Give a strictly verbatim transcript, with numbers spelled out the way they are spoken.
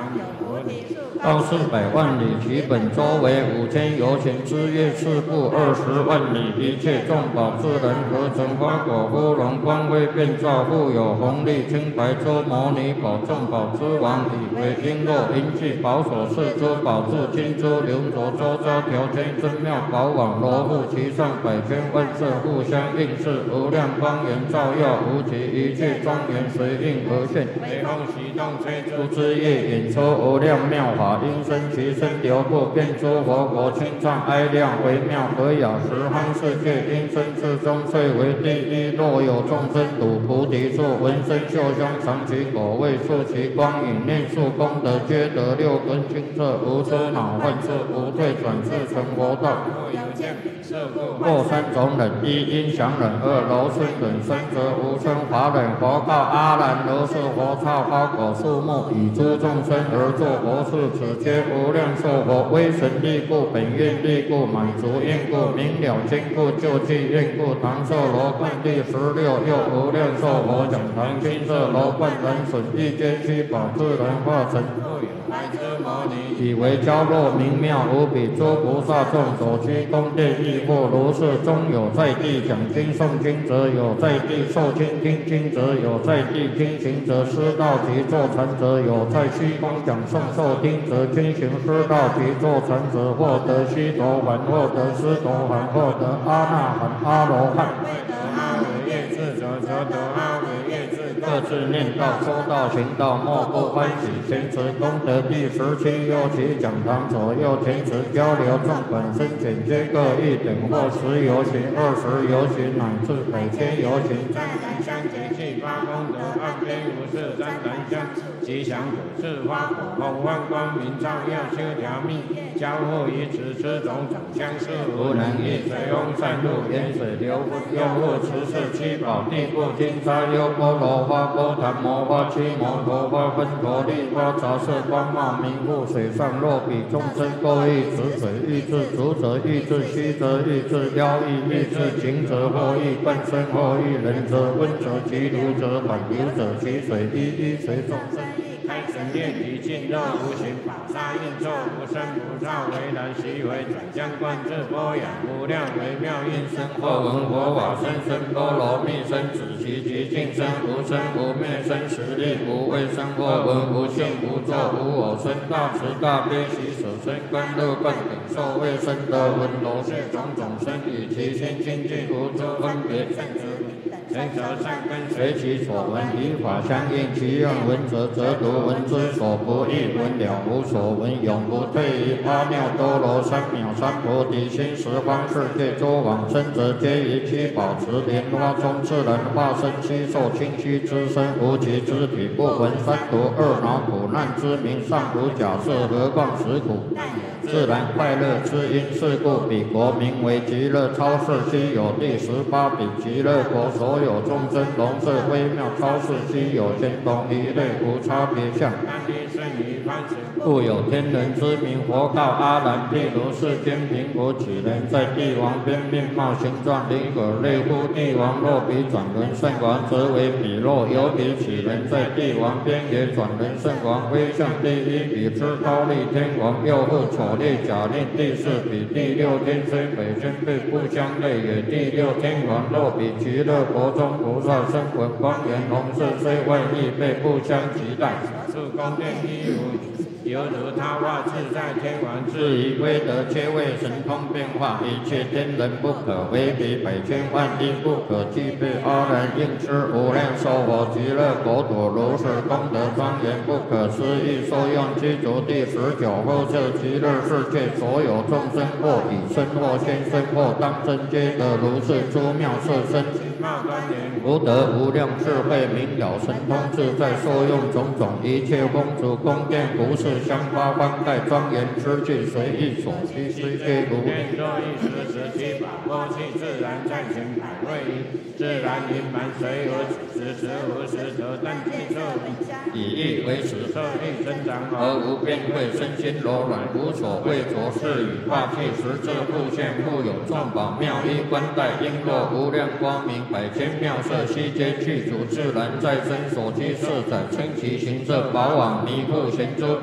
有菩提树， 高四百万里，其本周为五千由旬之月，次部二十万里。一切众宝自然合成花果乌龙，光辉遍照，富有红利。清白周摩尼宝，众宝之王，以为璎珞银器宝所饰珠宝柱金珠流着周遭条圈真妙宝网罗布其上百千万色互相映饰，无量光源照耀无极，一切庄严随应而现。 微风习动吹诸之业引出无量妙法，因生其身流布，变出佛国清畅哀亮微妙和雅十方世界，因生之中遂为第一。若有众生睹菩提树，闻声嗅香尝其果味，触其光影，念数功德，皆得六根清澈，无出恼患处，无退转世成佛道。 有见彼色故， 或三种忍：一因想忍，二柔顺忍，三则无生法忍。佛告阿难：如是佛刹花果树木，以诸众生而作佛事，此皆无量寿佛，威神力故，本愿力故，满足愿故，明了坚固，救济愿故。唐寿罗冠第十六，又无量寿佛讲堂金色罗冠人损，一皆虚宝自然化成。 来之摩尼， 以为娇弱明妙无比，诸菩萨众所居宫殿亦复如是。中有在地讲经诵经者，有在地受经听经者，有在地听行者，师道及坐禅者，有在虚空讲诵受听者，均行师道及坐禅者，获得须陀洹，获得斯陀含，获得阿那含、阿罗汉。 未得阿惟越智者，则得阿惟越智。 各自念道、说道、行道，莫不欢喜。前持功德第十七，右其讲堂左右前持交流，众本身简皆各一等，或十由旬、二十由旬，乃至百千由旬。 赞檀香节气发功德，岸边无事赞檀香，吉祥果是花果，红万光明照耀，修条密，交互于此，此种长相是无能易。水翁散入， 沿水流复，又复持世七宝，地部金沙优波罗花、波檀摩花、七摩陀花、分陀利花，杂色光茂明复。水上若比众生各欲止水，欲治足者，欲治虚则，欲治腰意，欲治颈者，或欲半身，或欲人者，温者其如者，缓流者其水，一一随众生。 开神炼体尽肉无形，法沙应作无生菩萨为然，习为转相观自波雅，无量微妙应身。 或闻佛法身，身波罗蜜身，止其极尽身，无生无灭身，实力无畏身。或闻无性无作无我身，大慈大悲喜舍身，观乐观顶受为身得闻罗是种种身，与其心清净无诸分别。 人则善根随其所闻，以法相应，其愿闻者则读，闻之所不异，闻了无所闻，永不退于阿耨多罗三藐三菩提心。十方世界诸往生者，皆以其宝持莲花中自然化身，悉受清虚之身，无其肢体，不闻三毒二恼苦难之名，尚无假设，何况实苦？自然快乐之因，是故彼国名为极乐超世，悉有第十八比极乐国，所有众生龙色微妙超世，悉有天同一类，无差别相。故有天人之名。佛告阿难：譬如世间贫苦乞人，在帝王边面貌形状灵可类乎？帝王若比转轮圣王，则为彼；若有比乞人，在帝王边也转轮圣王，威相第一比之高丽天王，又复丑烈假令第四比。第六天虽北天辈不相类也。第六天王若比极乐国中菩萨声闻光源龙色，虽万亿倍不相及待。 是宫殿一如犹如他化自在天王， 至于威德，皆为神通变化，一切天人不可为比，百千万亿不可计备。阿难应知无量寿佛极乐国土，如是功德庄严不可思议。受用具足第十九，后设极乐世界，所有众生或以身或现身或当身，皆得如是诸妙色身。福德无量智慧明了神通自在，受用种种一切公主宫殿服饰香花冠盖庄严之具，随意所需虽皆如。 愿作一时时期宝波气，自然暂行百位仪，自然盈满随有此时，时无时得但具色以意为实， 色力增长而无变慧，身心柔软，无所畏着，是与化气实质复现，复有众宝妙衣冠带璎珞，无量光明百千妙色，悉皆具足，自然在身所居四载，称其行色宝网弥覆贤珠。